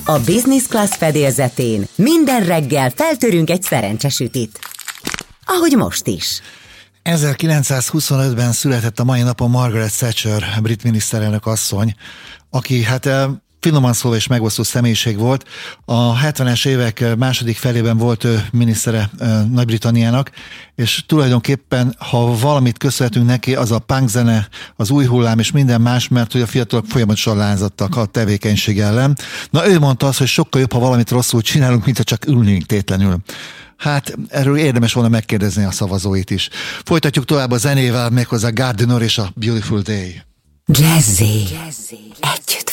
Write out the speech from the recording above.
A Business Class fedélzetén minden reggel feltörünk egy szerencsesütit. Ahogy most is. 1925-ben született a mai napon Margaret Thatcher, brit miniszterelnök asszony, aki finoman szólva és megosztó személyiség volt. A 70-es évek második felében volt ő minisztere Nagy-Britanniának, és tulajdonképpen, ha valamit köszönhetünk neki, az a punk zene, az új hullám és minden más, mert hogy a fiatalok folyamatosan lázadtak a tevékenység ellen. Na, ő mondta azt, hogy sokkal jobb, ha valamit rosszul csinálunk, mint ha csak ülnénk tétlenül. Hát erről érdemes volna megkérdezni a szavazóit is. Folytatjuk tovább a zenével, méghozzá Gardener és a Beautiful Day. Jazzy. Együtt.